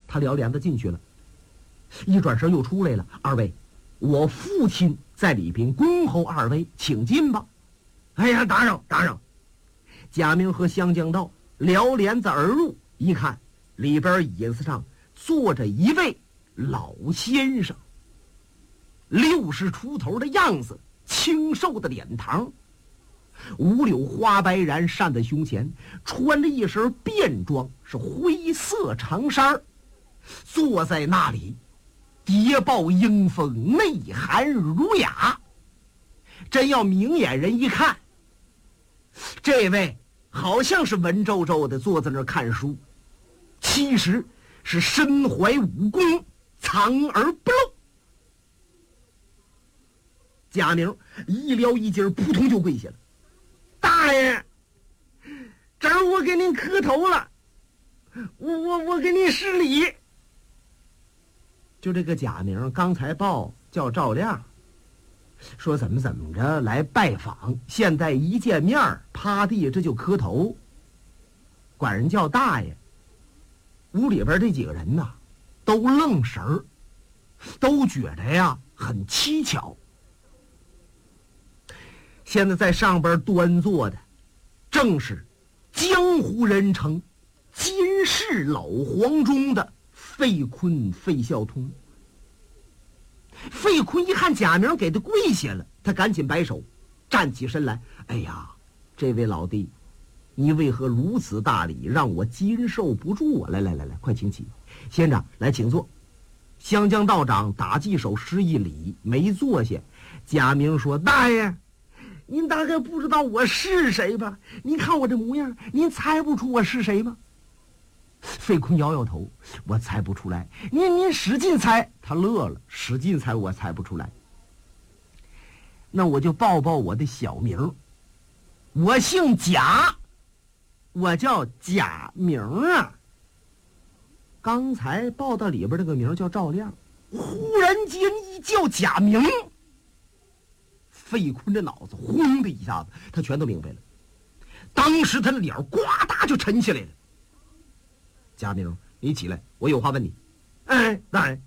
他撩帘子进去了，一转身又出来了。二位，我父亲在里边恭候二位，请进吧。哎呀，打扰打扰。贾明和湘江道撩帘子而入，一看里边椅子上坐着一位老先生，60出头的样子，清瘦的脸庞，五柳花白髯扇在胸前，穿着一身便装，是灰色长衫，坐在那里谍报英风，内涵儒雅。真要明眼人一看，这位好像是文绉绉的坐在那儿看书，其实是身怀武功，藏而不露。贾明一撩一襟，扑通就跪下了。大爷，这儿我给您磕头了，我给您施礼。就这个贾明刚才报叫赵亮，说怎么着来拜访，现在一见面趴地这就磕头，管人叫大爷。屋里边这几个人呐，都愣神儿，都觉得呀很蹊跷。现在在上边端坐的正是江湖人称金氏老黄忠的费坤费孝通。费坤一看贾明给他跪下了，他赶紧摆手站起身来。哎呀，这位老弟，你为何如此大礼，让我经受不住啊！来，快请起。先生来请坐。湘江道长打几手施一礼，没坐下。贾明说，大爷，您大概不知道我是谁吧？您看我这模样，您猜不出我是谁吗？费坤摇摇头，我猜不出来。您使劲猜。他乐了，使劲猜我猜不出来。那我就报报我的小名，我姓贾，我叫贾明啊。刚才报到里边这个名叫赵亮，忽然间一叫贾明，费坤的脑子轰的一下子，他全都明白了。当时他的脸呱嗒就沉下来了。贾明，你起来，我有话问你。哎，大人，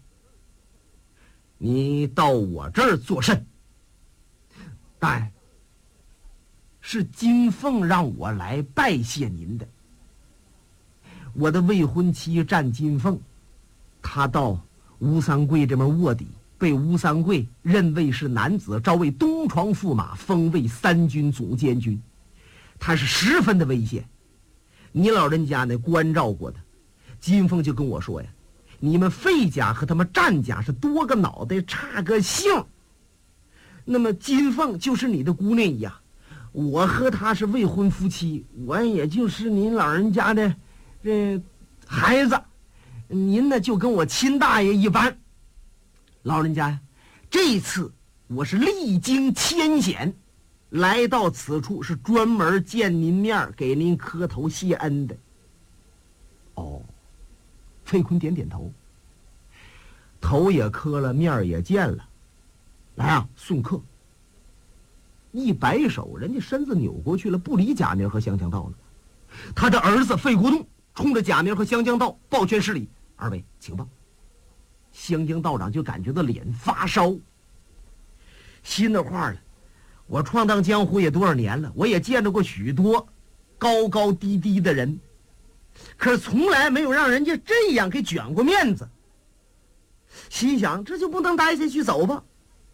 你到我这儿做甚？大人，是金凤让我来拜谢您的。我的未婚妻战金凤，她到吴三桂这边卧底，被吴三桂认为是男子，招为东床驸马，封为3军总监军，他是十分的危险。你老人家呢关照过他。金凤就跟我说呀，你们费家和他们战家是多个脑袋差个姓，那么金凤就是你的姑娘一样，我和她是未婚夫妻，我也就是您老人家的孩子，您呢就跟我亲大爷一般。老人家呀，这次我是历经艰险来到此处，是专门见您面给您磕头谢恩的。哦，费坤点点头，头也磕了，面也见了。来啊，送客。一摆手，人家身子扭过去了，不理贾明和湘江道了。他的儿子费国栋冲着贾明和湘江道抱拳施礼：“二位请吧。”湘江道长就感觉到脸发烧，心的话了，我闯荡江湖也多少年了，我也见到过许多高高低低的人，可是从来没有让人家这样给卷过面子。心想这就不能待下去，走吧。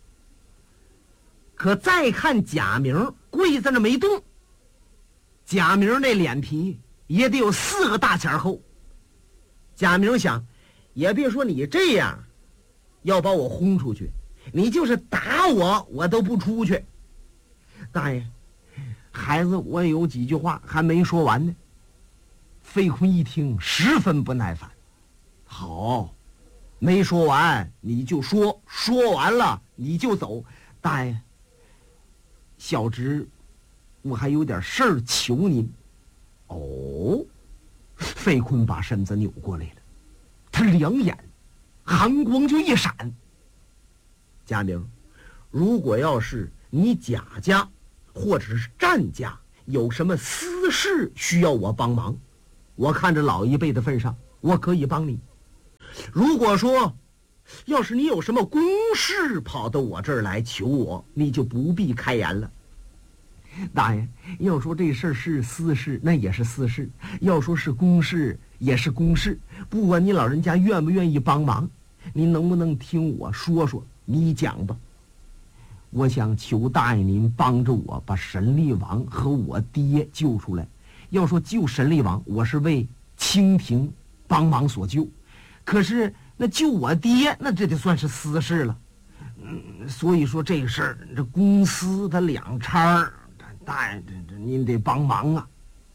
可再看贾明跪在那没动，贾明那脸皮也得有4个大钱厚。贾明想，也别说你这样要把我轰出去，你就是打我，我都不出去。大爷，孩子我也有几句话还没说完呢。费坤一听十分不耐烦，好，没说完你就说，说完了你就走。大爷，小侄我还有点事儿求您。哦，费坤把身子扭过来了，他两眼寒光就一闪。贾明，如果要是你贾家或者是战家有什么私事需要我帮忙，我看着老一辈的份上，我可以帮你。 如果说要是你有什么公事跑到我这儿来求我，你就不必开言了。大爷，要说这事儿是私事，那也是私事；要说是公事，也是公事。不管你老人家愿不愿意帮忙，您能不能听我说说？你讲吧。我想求大爷您帮着我把神力王和我爹救出来。要说救神力王，我是为清廷帮忙所救，可是那救我爹，那这就算是私事了。所以说这个事儿，这公私他两掺儿，大爷这您得帮忙啊。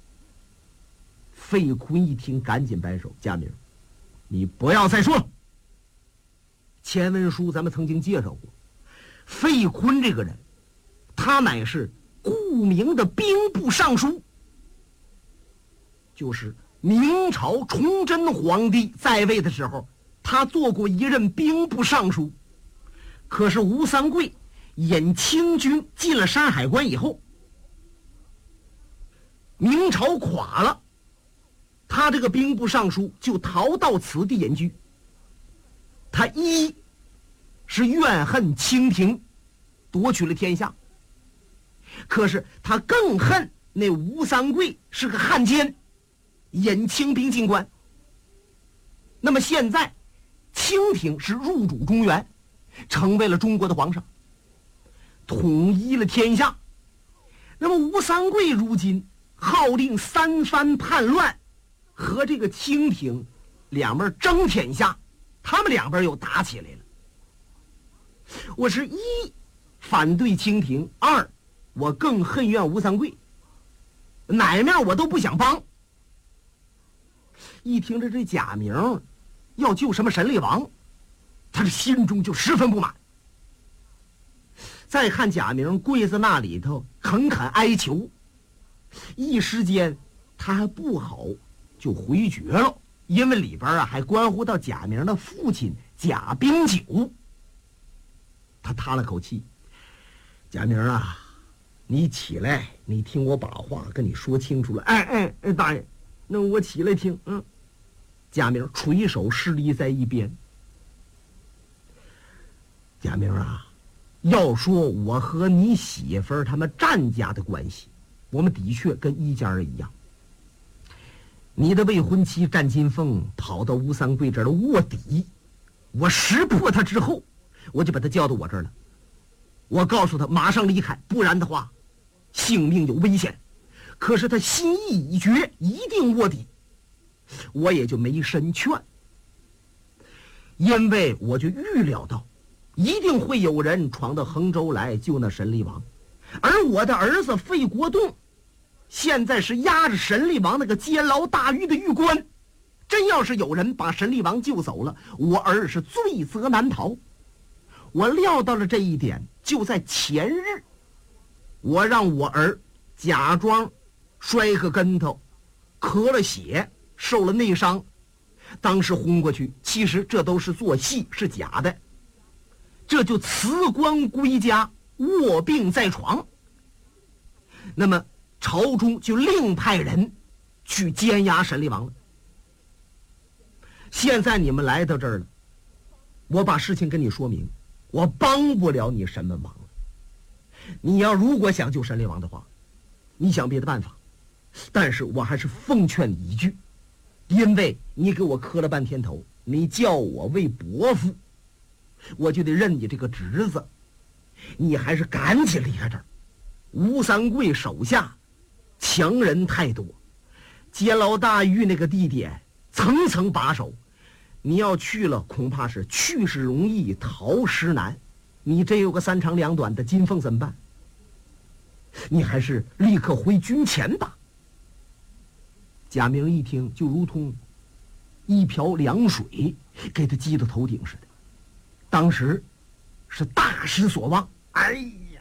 费坤一听，赶紧摆手：“佳明，你不要再说了。前文书咱们曾经介绍过，费坤这个人，他乃是顾名的兵部尚书，就是明朝崇祯皇帝在位的时候，他做过一任兵部尚书。可是吴三桂引清军进了山海关以后，明朝垮了，他这个兵部尚书就逃到此地隐居。他一是怨恨清廷夺取了天下，可是他更恨那吴三桂是个汉奸，引清兵进关。那么现在清廷是入主中原，成为了中国的皇上，统一了天下。那么吴三桂如今号令三藩叛乱，和这个清廷两边争天下，他们两边又打起来了。我是一反对清廷，二我更恨怨吴三桂，哪面我都不想帮。一听着这贾明要救什么神力王，他的心中就十分不满。再看贾明跪在那里头恳恳哀求，一时间他还不好就回绝了，因为里边还关乎到贾明的父亲贾冰九。他叹了口气：“贾明啊，你起来，你听我把话跟你说清楚了。”哎，大爷，那我起来听。贾明垂手侍立在一边。贾明啊，要说我和你媳妇儿他们战家的关系，我们的确跟一家人一样。你的未婚妻战金凤跑到吴三桂这儿的卧底，我识破他之后，我就把他叫到我这儿了。我告诉他马上离开，不然的话性命有危险。可是他心意已决，一定卧底，我也就没深劝，因为我就预料到一定会有人闯到衡州来救那神力王，而我的儿子费国栋现在是押着神力王那个监牢大狱的狱官，真要是有人把神力王救走了，我儿是罪责难逃。我料到了这一点，就在前日，我让我儿假装摔个跟头，咳了血，受了内伤，当时轰过去，其实这都是做戏，是假的。这就辞官归家，卧病在床。那么朝中就另派人去监押神力王了。现在你们来到这儿了，我把事情跟你说明，我帮不了你什么忙了。你要如果想救神力王的话，你想别的办法，但是我还是奉劝你一句，因为你给我磕了半天头，你叫我为伯父，我就得认你这个侄子，你还是赶紧离开这儿。吴三桂手下强人太多，监牢大狱那个地点层层把守，你要去了恐怕是去时容易逃时难，你这有个三长两短的金凤怎么办？你还是立刻回军前吧。贾明一听就如同一瓢凉水给他击到头顶似的，当时是大失所望。哎呀，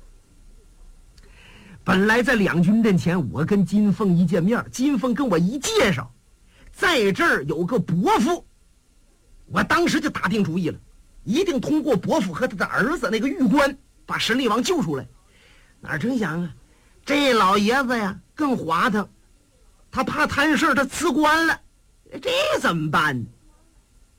本来在两军阵前，我跟金凤一见面，金凤跟我一介绍，在这儿有个伯父，我当时就打定主意了，一定通过伯父和他的儿子那个狱官把神力王救出来。哪成想啊，这老爷子呀更滑腾，他怕摊事，他辞官了，这怎么办呢？